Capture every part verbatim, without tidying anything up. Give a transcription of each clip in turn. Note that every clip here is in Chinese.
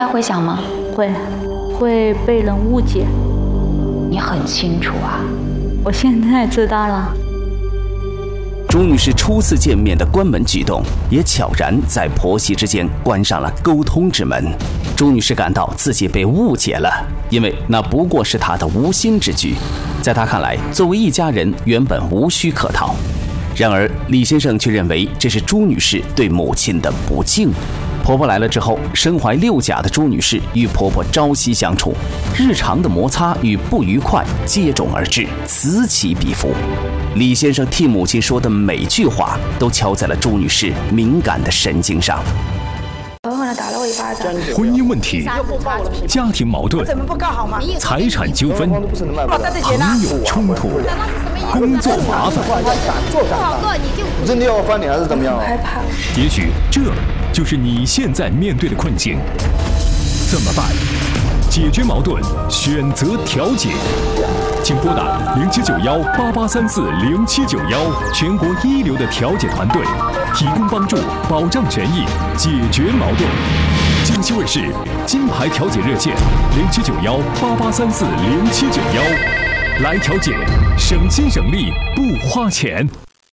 会想吗？ 会，会被人误解。 你很清楚啊。 我现在知道了。 朱女士初次见面的关门举动，也悄然在婆媳之间关上了沟通之门。朱女士感到自己被误解了，因为那不过是她的无心之举。在她看来，作为一家人，原本无需客套。然而，李先生却认为这是朱女士对母亲的不敬。婆婆来了之后，身怀六甲的朱女士与婆婆朝夕相处，日常的摩擦与不愉快接踵而至，此起彼伏。李先生替母亲说的每句话都敲在了朱女士敏感的神经上。 狠狠地打了我一巴掌。 婚姻问题、家庭矛盾、财产纠纷、朋友冲突、工作麻烦， 我真的要翻脸还是怎么样？ 害怕。 也许这就是你现在面对的困境。怎么办？解决矛盾，选择调解。请拨打零七九幺八八三四零七九幺，全国一流的调解团队，提供帮助，保障权益，解决矛盾。江西卫视金牌调解热线零七九幺八八三四零七九幺，来调解，省心省力不花钱。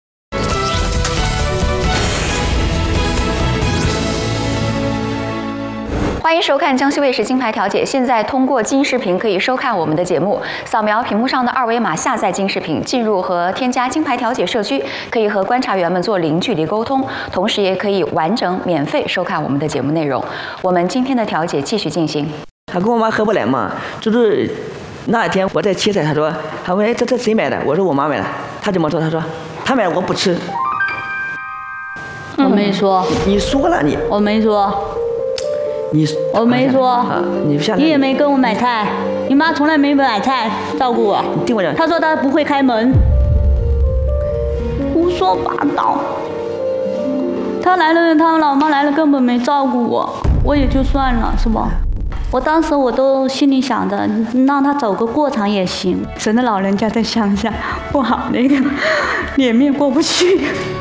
欢迎收看江西卫视金牌调解。现在通过金视频可以收看我们的节目，扫描屏幕上的二维码下载金视频，进入和添加金牌调解社区，可以和观察员们做零距离沟通，同时也可以完整免费收看我们的节目内容。我们今天的调解继续进行。 他跟我妈合不来嘛，就是那一天我在切菜，他说，他问哎这这谁买的？我说我妈买的。他怎么说？他说他买我不吃。 我没说。 你, 你说了你。 我没说。 你我没说， 啊、你, 你也没跟我买菜，你妈从来没买菜照顾我。 你听我讲， 她说她不会开门，胡说八道。她来了，她老妈来了，根本没照顾我，我也就算了，是吧？我当时我都心里想着，让她走个过场也行。省得老人家在乡下不好，那个脸面过不去。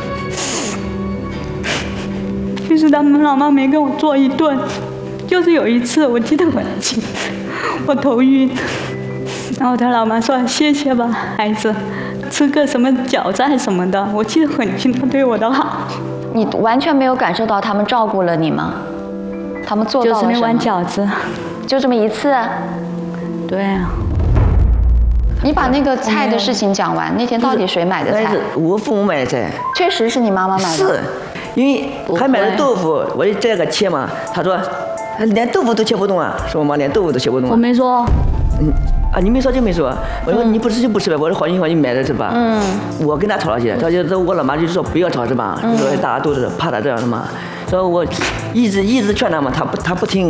就是他们老妈没跟我做一顿。就是有一次我记得很清，我头晕，然后他老妈说谢谢吧孩子，吃个什么饺子还什么的，我记得很清，他对我的好。 你完全没有感受到他们照顾了你吗？他们做到了什么？ 就是那碗饺子， 就这么一次。 对啊。 你把那个菜的事情讲完，那天到底谁买的菜？ 我父母买的菜。 确实是你妈妈买的。 是，因为还买了豆腐，我就这个切嘛，他说。连豆腐都切不动啊！说我妈连豆腐都切不动、啊。 我没说。 嗯啊，你没说就没说。我说、嗯、你不吃就不吃呗。我说好心好心买的是吧？嗯。我跟他吵了起来，吵起来之后我老妈就说不要吵是吧？嗯、说大家都是怕他这样的嘛。说我一直一直劝他嘛，他不他不听。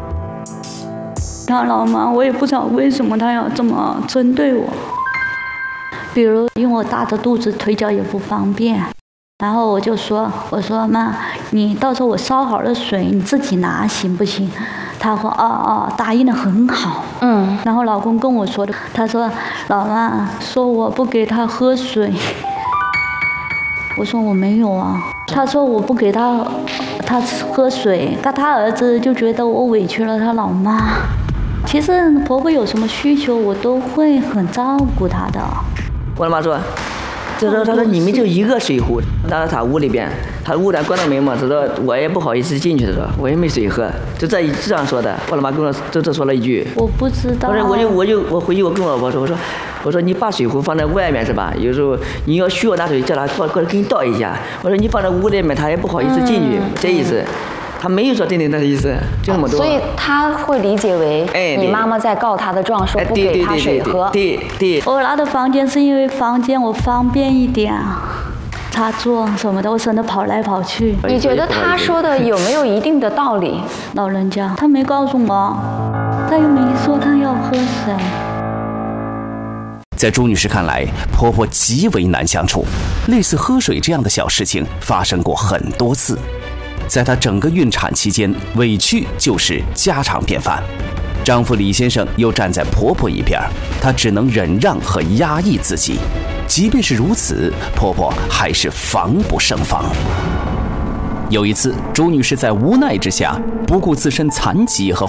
他老妈我也不知道为什么他要这么针对我。比如因为我大着肚子，腿脚也不方便。然后我就说，我说妈，你到时候我烧好了水，你自己拿行不行？她说哦哦，答应的很好。嗯。然后老公跟我说的，他说老妈说我不给他喝水，我说我没有啊。他说我不给他他喝水，那他儿子就觉得我委屈了他老妈。其实婆婆有什么需求，我都会很照顾她的。 我老妈说。这时候他说你们就一个水壶，拿到他屋里边，他屋里关了门嘛，知道我也不好意思进去的时候，我也没水喝，就这一这样说的。我老妈跟我这这说了一句， 我不知道。 我说我就我就我回去我跟我老婆说，我说我说你把水壶放在外面是吧？有时候你要需要拿水叫他过过来给你倒一下。我说你放在屋里面，他也不好意思进去，嗯、这意思。他没有说真的那个意思，就那么多。 所以他会理解为你妈妈在告他的状，说不给他水喝。 对对对。 我拿的房间是因为房间我方便一点，插座什么的，我省得跑来跑去。 你觉得他说的有没有一定的道理？ 老人家他没告诉我，他又没说他要喝水。 在朱女士看来，婆婆极为难相处，类似喝水这样的小事情发生过很多次。在她整个孕产期间，委屈就是家常便饭。丈夫李先生又站在婆婆一边，她只能忍让和压抑自己。即便是如此，婆婆还是防不胜防。有一次，朱女士在无奈之下，不顾自身残疾和